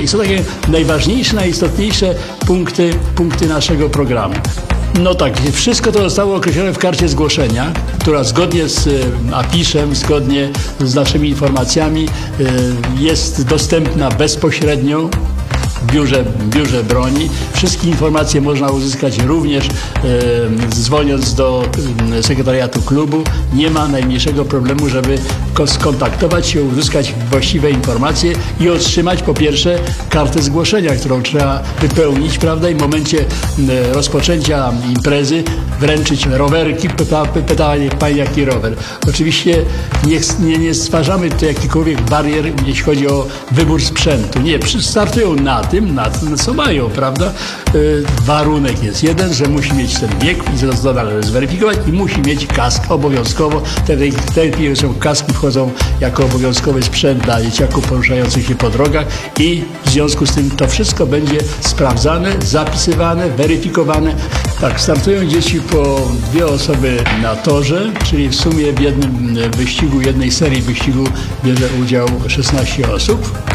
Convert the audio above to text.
I są takie najważniejsze, najistotniejsze punkty naszego programu. No tak, wszystko to zostało określone w karcie zgłoszenia, która zgodnie z afiszem, zgodnie z naszymi informacjami jest dostępna bezpośrednio w biurze broni. Wszystkie informacje można uzyskać również dzwoniąc do sekretariatu klubu. Nie ma najmniejszego problemu, żeby skontaktować się, uzyskać właściwe informacje i otrzymać po pierwsze kartę zgłoszenia, którą trzeba wypełnić, prawda? I w momencie rozpoczęcia imprezy wręczyć rowerki. Pytała pani, jaki rower. Oczywiście nie stwarzamy tu jakichkolwiek barier, jeśli chodzi o wybór sprzętu. Nie, startują na tym, co mają, prawda? Warunek jest jeden, że musi mieć ten wiek i to należy zweryfikować i musi mieć kask obowiązkowo. Te kaski wchodzą jako obowiązkowy sprzęt dla dzieciaków poruszających się po drogach i w związku z tym to wszystko będzie sprawdzane, zapisywane, weryfikowane. Tak, startują dzieci po 2 osoby na torze, czyli w sumie w jednej serii wyścigu bierze udział 16 osób.